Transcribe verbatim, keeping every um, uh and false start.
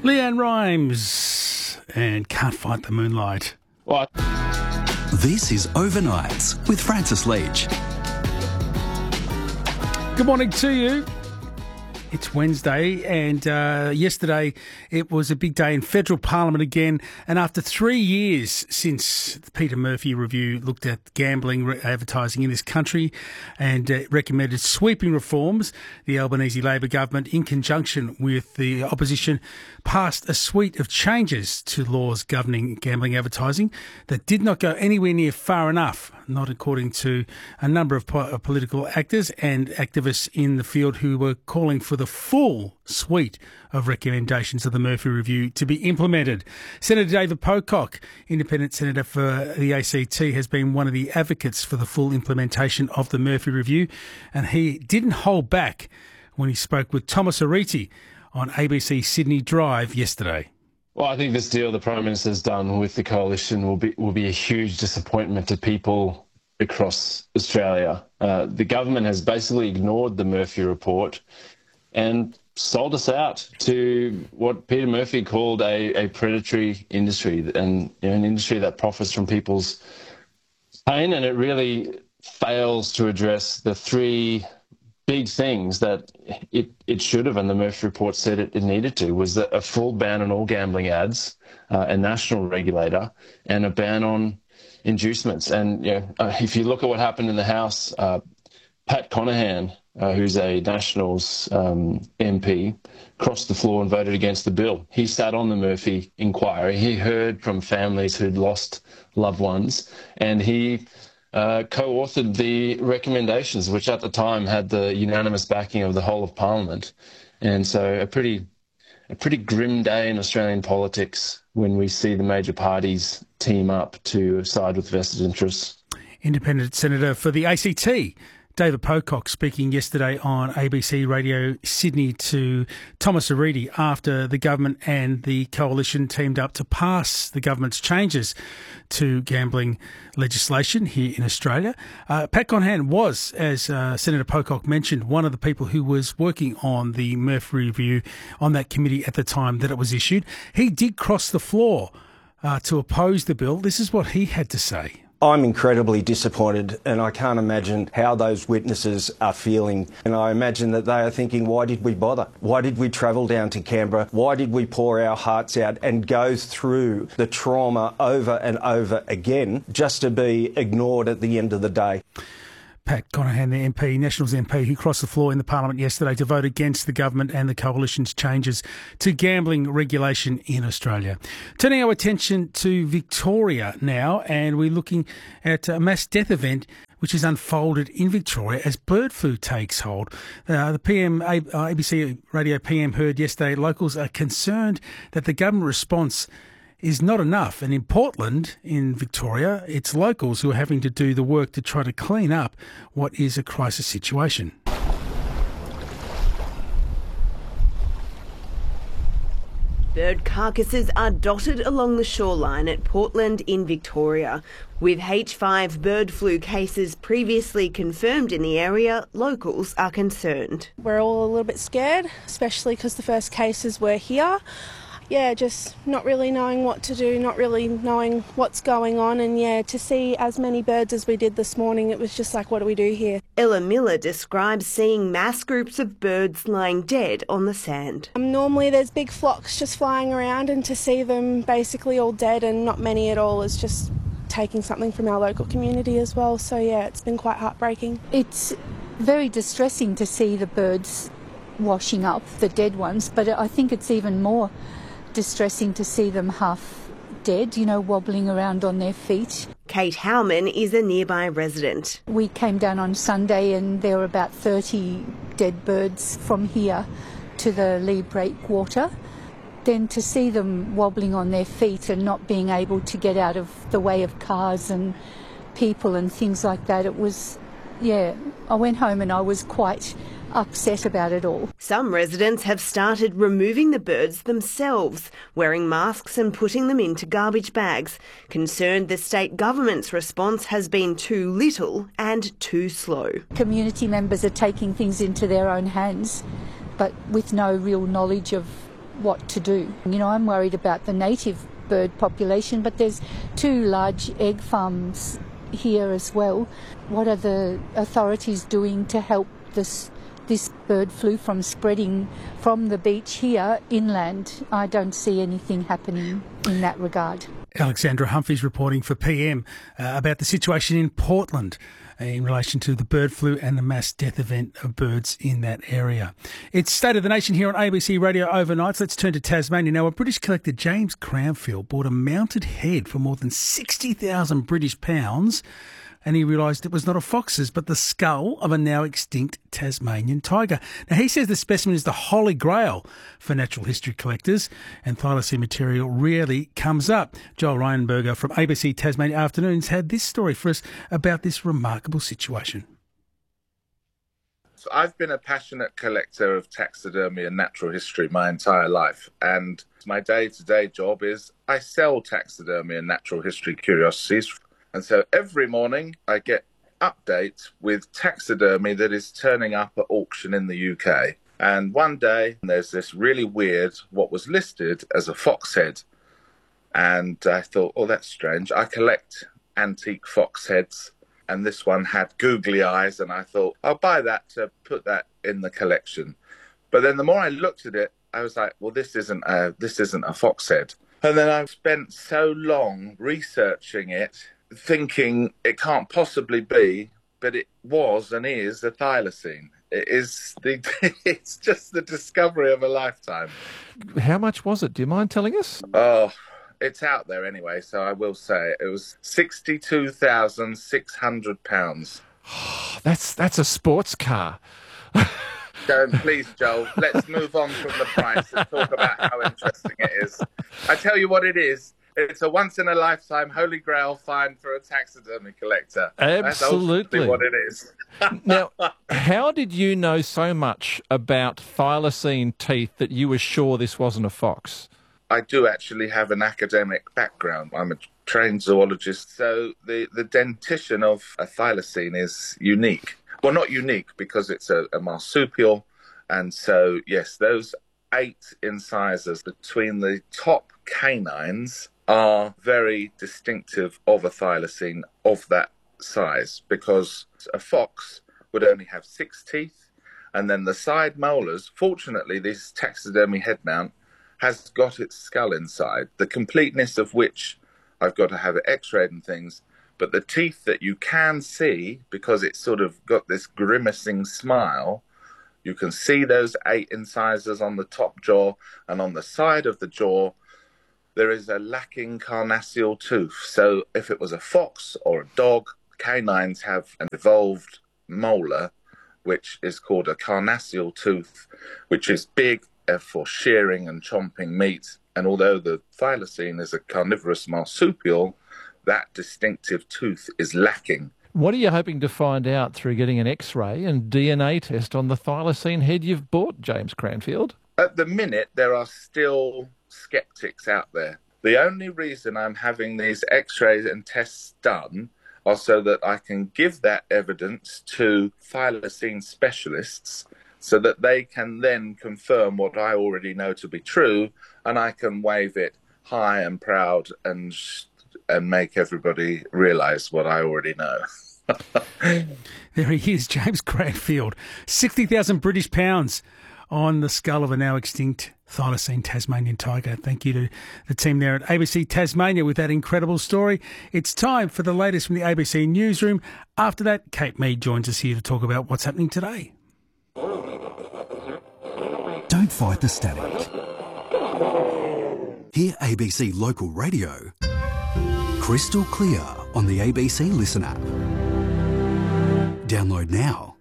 Leanne Rimes and Can't Fight the Moonlight. What? This is Overnights with Francis Leach. Good morning to you. It's Wednesday, and uh, yesterday it was a big day in federal parliament again. And after three years since the Peter Murphy review looked at gambling re- advertising in this country and uh, recommended sweeping reforms, the Albanese Labor government, in conjunction with the opposition, passed a suite of changes to laws governing gambling advertising that did not go anywhere near far enough, not according to a number of po- political actors and activists in the field who were calling for the full suite of recommendations of the Murphy Review to be implemented. Senator David Pocock, independent senator for the A C T, has been one of the advocates for the full implementation of the Murphy Review, and he didn't hold back when he spoke with Thomas Ariti on A B C Sydney Drive yesterday. Well, I think this deal the Prime Minister's done with the coalition will be will be a huge disappointment to people across Australia. Uh, the government has basically ignored the Murphy report and sold us out to what Peter Murphy called a, a predatory industry, and you know, an industry that profits from people's pain, and it really fails to address the three big things that it, it should have, and the Murphy report said it, it needed to, was that a full ban on all gambling ads, uh, a national regulator, and a ban on inducements. And you know, uh, if you look at what happened in the House, uh, Pat Conahan, uh, who's a Nationals um, M P, crossed the floor and voted against the bill. He sat on the Murphy inquiry. He heard from families who'd lost loved ones, and he uh, co-authored the recommendations, which at the time had the unanimous backing of the whole of Parliament. And so a pretty, a pretty grim day in Australian politics when we see the major parties team up to side with vested interests. Independent Senator for the A C T, David Pocock, speaking yesterday on A B C Radio Sydney to Thomas Ariti after the government and the coalition teamed up to pass the government's changes to gambling legislation here in Australia. Uh, Pat Conahan was, as uh, Senator Pocock mentioned, one of the people who was working on the Murphy Review on that committee at the time that it was issued. He did cross the floor uh, to oppose the bill. This is what he had to say. I'm incredibly disappointed, and I can't imagine how those witnesses are feeling. And I imagine that they are thinking, why did we bother? Why did we travel down to Canberra? Why did we pour our hearts out and go through the trauma over and over again just to be ignored at the end of the day? Pat Conahan, the M P, Nationals M P, who crossed the floor in the Parliament yesterday to vote against the government and the coalition's changes to gambling regulation in Australia. Turning our attention to Victoria now, and we're looking at a mass death event which has unfolded in Victoria as bird flu takes hold. Uh, the P M, A B C Radio P M heard yesterday locals are concerned that the government response is not enough. And in Portland, in Victoria, it's locals who are having to do the work to try to clean up what is a crisis situation. Bird carcasses are dotted along the shoreline at Portland in Victoria. With H five bird flu cases previously confirmed in the area, locals are concerned. We're all a little bit scared, especially because the first cases were here. Yeah, just not really knowing what to do, not really knowing what's going on, and yeah, to see as many birds as we did this morning, it was just like, what do we do here? Ella Miller describes seeing mass groups of birds lying dead on the sand. Um, normally there's big flocks just flying around, and to see them basically all dead and not many at all is just taking something from our local community as well. So yeah, it's been quite heartbreaking. It's very distressing to see the birds washing up, the dead ones, but I think it's even more distressing to see them half dead, you know, wobbling around on their feet. Kate Howman is a nearby resident. We came down on Sunday and there were about thirty dead birds from here to the Lee Breakwater. Then to see them wobbling on their feet and not being able to get out of the way of cars and people and things like that, it was, yeah, I went home and I was quite upset about it all. Some residents have started removing the birds themselves, wearing masks and putting them into garbage bags, concerned the state government's response has been too little and too slow. Community members are taking things into their own hands, but with no real knowledge of what to do. You know, I'm worried about the native bird population, but there's two large egg farms here as well. What are the authorities doing to help this this bird flu from spreading from the beach here inland? I don't see anything happening in that regard. Alexandra Humphreys reporting for P M uh, about the situation in Portland in relation to the bird flu and the mass death event of birds in that area. It's State of the Nation here on A B C Radio Overnights. Let's turn to Tasmania now. A British collector, James Cranfield, bought a mounted head for more than sixty thousand British pounds, and he realised it was not a fox's but the skull of a now extinct Tasmanian tiger. Now, he says the specimen is the holy grail for natural history collectors, and thylacine material rarely comes up. Joel Reinberger from A B C Tasmania Afternoons had this story for us about this remarkable situation. So I've been a passionate collector of taxidermy and natural history my entire life, and my day-to-day job is I sell taxidermy and natural history curiosities. And so every morning I get updates with taxidermy that is turning up at auction in the U K. And one day there's this really weird, what was listed as a fox head. And I thought, oh, that's strange. I collect antique fox heads, and this one had googly eyes, and I thought, I'll buy that to put that in the collection. But then the more I looked at it, I was like, well, this isn't a, this isn't a fox head. And then I've spent so long researching it, thinking it can't possibly be, but it was and is a thylacine. It is the, it's just the discovery of a lifetime. How much was it? Do you mind telling us? Oh, it's out there anyway, so I will say it, it was sixty-two thousand six hundred pounds. That's that's a sports car. Don't, please, Joel, let's move on from the price and talk about how interesting it is. I tell you what it is. It's a once-in-a-lifetime holy grail find for a taxidermy collector. Absolutely. That's what it is. Now, how did you know so much about thylacine teeth that you were sure this wasn't a fox? I do actually have an academic background. I'm a trained zoologist, so the, the dentition of a thylacine is unique. Well, not unique because it's a, a marsupial, and so, yes, those eight incisors between the top canines are very distinctive of a thylacine of that size, because a fox would only have six teeth, and then the side molars, fortunately this taxidermy head mount has got its skull inside, the completeness of which I've got to have it x-rayed and things, but the teeth that you can see, because it's sort of got this grimacing smile, you can see those eight incisors on the top jaw, and on the side of the jaw there is a lacking carnassial tooth. So if it was a fox or a dog, canines have an evolved molar, which is called a carnassial tooth, which is big for shearing and chomping meat. And although the thylacine is a carnivorous marsupial, that distinctive tooth is lacking. What are you hoping to find out through getting an X-ray and D N A test on the thylacine head you've bought, James Cranfield? At the minute, there are still skeptics out there. The only reason I'm having these X-rays and tests done are so that I can give that evidence to thylacine specialists so that they can then confirm what I already know to be true, and I can wave it high and proud and and make everybody realise what I already know. There he is, James Cranfield. sixty thousand British pounds on the skull of a now extinct thylacine Tasmanian tiger. Thank you to the team there at A B C Tasmania with that incredible story. It's time for the latest from the A B C newsroom. After that, Kate Mead joins us here to talk about what's happening today. Don't fight the static. Hear A B C Local Radio crystal clear on the A B C Listen app. Download now.